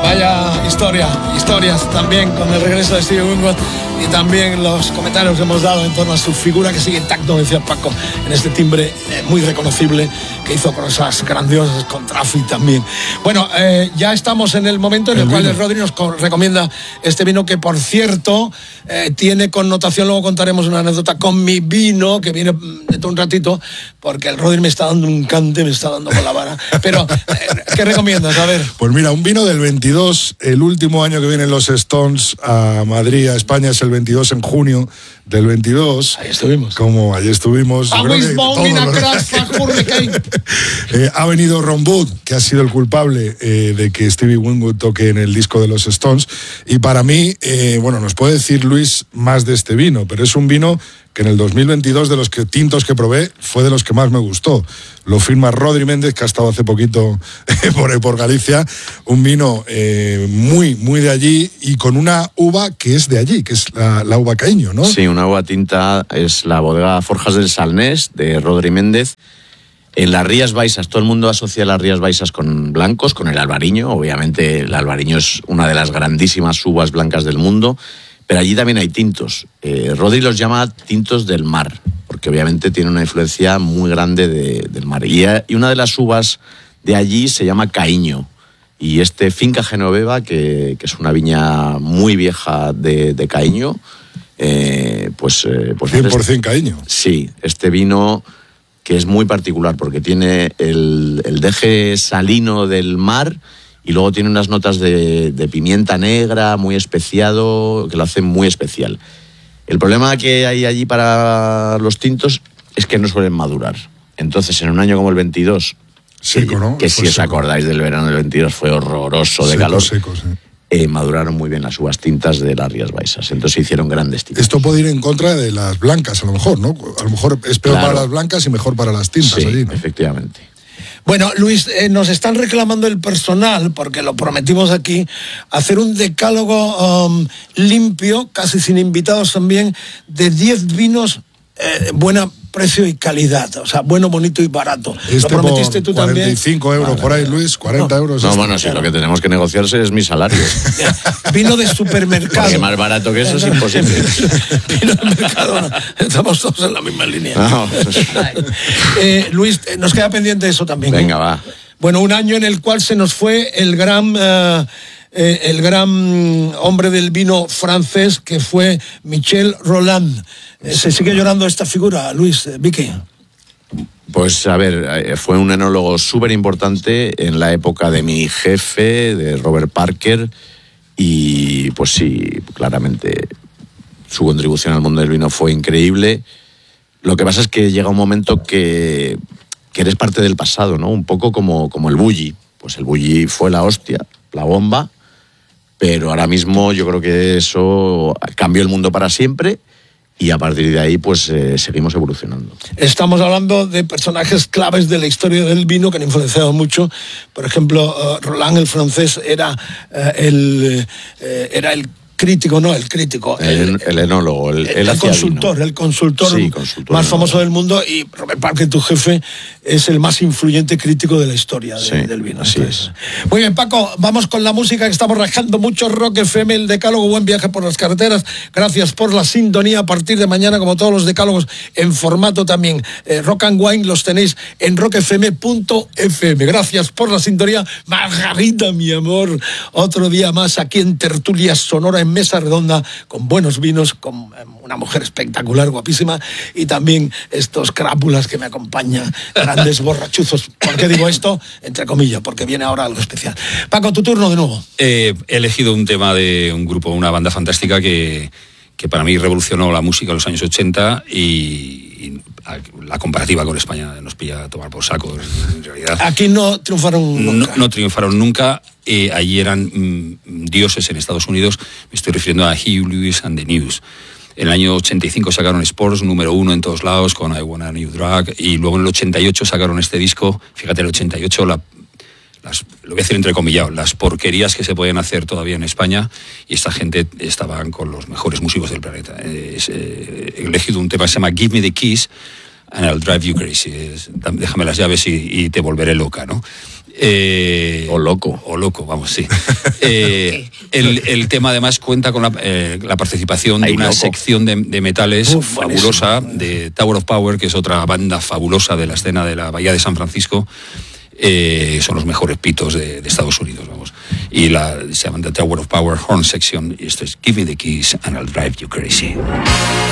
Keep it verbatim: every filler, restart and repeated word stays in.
Vaya historia, historias también con el regreso de Stevie Winwood y también los comentarios que hemos dado en torno a su figura que sigue intacto, decía Paco, en este timbre eh, muy reconocible que hizo con esas grandiosas con Trafi también. Bueno, eh, ya estamos en el momento en el, el cual el Rodri nos co- recomienda este vino que, por cierto, eh, tiene connotación, luego contaremos una anécdota con mi vino, que viene de todo un ratito, porque el Rodri me está dando un cante, me está dando con la vara. Pero, eh, ¿qué recomiendas? A ver. Pues mira, un vino del veintidós, el último año que vienen los Stones a Madrid, a España, es el veintidós, en junio del veintidós. Ahí estuvimos. Como allí estuvimos. eh, ha venido Ron Wood, que ha sido el culpable eh, de que Stevie Winwood toque en el disco de los Stones. Y para mí, eh, bueno, nos puede decir Luis más de este vino, pero es un vino que en el dos mil veintidós, de los que, tintos que probé, fue de los que más me gustó. Lo firma Rodri Méndez, que ha estado hace poquito por, por Galicia. Un vino eh, muy, muy de allí y con una uva que es de allí, que es la, la uva Caíño, ¿no? Sí, una uva tinta, es la bodega Forjas del Salnés, de Rodri Méndez. En las Rías Baixas, todo el mundo asocia las Rías Baixas con blancos, con el albariño. Obviamente el albariño es una de las grandísimas uvas blancas del mundo, pero allí también hay tintos. Eh, Rodri los llama tintos del mar, porque obviamente tiene una influencia muy grande de, del mar. Y, y una de las uvas de allí se llama Caíño. Y este Finca Genoveva, que, que es una viña muy vieja de, de Caíño, eh, pues... Eh, pues cien por ciento Caíño. Sí, este vino que es muy particular, porque tiene el, el deje salino del mar y luego tiene unas notas de, de pimienta negra, muy especiado, que lo hacen muy especial. El problema que hay allí para los tintos es que no suelen madurar. Entonces, en un año como el veintidós, seco, que, ¿no? que si seco. os acordáis del verano del veintidós fue horroroso de seco, calor, seco, sí. eh, maduraron muy bien las uvas tintas de las Rías Baixas. Entonces se hicieron grandes tintas. Esto puede ir en contra de las blancas, a lo mejor, ¿no? A lo mejor es peor, claro, para las blancas y mejor para las tintas, sí, allí, ¿no? Efectivamente. Bueno, Luis, eh, nos están reclamando el personal, porque lo prometimos aquí, hacer un decálogo um, limpio, casi sin invitados también, de diez vinos, eh, buena precio y calidad, o sea, bueno, bonito y barato. Este lo prometiste tú también. cuarenta y cinco euros vale, por ahí, Luis, cuarenta no, euros. No, bueno, sí, lo que tenemos que negociarse es mi salario. Vino de supermercado. Porque más barato que eso es imposible. Vino de mercado, estamos todos en la misma línea. No. eh, Luis, nos queda pendiente eso también. Venga, ¿eh? va. Bueno, un año en el cual se nos fue el gran... Uh, Eh, el gran hombre del vino francés, que fue Michel Rolland. Eh, ¿Se sigue llorando esta figura, Luis, eh, Vicky? Pues a ver, fue un enólogo súper importante en la época de mi jefe, de Robert Parker, y pues sí, claramente su contribución al mundo del vino fue increíble. Lo que pasa es que llega un momento que, que eres parte del pasado, ¿no? Un poco como, como el bulli. Pues el bulli fue la hostia, la bomba, pero ahora mismo yo creo que eso cambió el mundo para siempre y a partir de ahí pues eh, seguimos evolucionando. Estamos hablando de personajes claves de la historia del vino que han influenciado mucho. Por ejemplo, uh, Rolland, el francés, era, uh, el, uh, era el crítico, no, el crítico. El, el, el enólogo, el, el, el consultor, vino. el consultor, sí, consultor más enólogo. famoso del mundo, y Robert Parker, tu jefe, es el más influyente crítico de la historia de, sí, del vino. Así es. Muy bien, Paco, vamos con la música, que estamos rajando mucho. Rock F M, el decálogo, buen viaje por las carreteras. Gracias por la sintonía. A partir de mañana, como todos los decálogos, en formato también eh, Rock and Wine, los tenéis en rock f m punto f m. Gracias por la sintonía. Margarita, mi amor, otro día más aquí en Tertulia Sonora, en Mesa Redonda, con buenos vinos, con una mujer espectacular, guapísima, y también estos crápulas que me acompañan, grandes borrachuzos. ¿Por qué digo esto? Entre comillas, porque viene ahora algo especial. Paco, tu turno de nuevo. Eh, he elegido un tema de un grupo, una banda fantástica que, que para mí revolucionó la música en los años ochenta, y, y la comparativa con España nos pilla a tomar por saco, en realidad. Aquí no triunfaron nunca. No, no triunfaron nunca. Eh, allí eran mm, dioses en Estados Unidos. Me estoy refiriendo a Huey Lewis and the News. En el año ochenta y cinco sacaron Sports, número uno en todos lados, con I Want a New Drug, y luego en el ochenta y ocho sacaron este disco. Fíjate, en el ochenta y ocho, la, las, lo voy a decir entrecomillado, las porquerías que se podían hacer todavía en España, y esta gente estaban con los mejores músicos del planeta. Eh, es, eh, he elegido un tema que se llama Give Me the Keys and I'll Drive You Crazy. Es, déjame las llaves y, y te volveré loca, ¿no? Eh, o loco. O loco, vamos, sí. Eh, el, el tema además cuenta con la, eh, la participación Ay, de una loco. sección de, de metales Uf, fabulosa, de Tower of Power, que es otra banda fabulosa de la escena de la Bahía de San Francisco. Eh, son los mejores pitos de, de Estados Unidos, vamos. Y la, se llama The Tower of Power Horn Section, y esto es Give Me the Keys and I'll Drive You Crazy.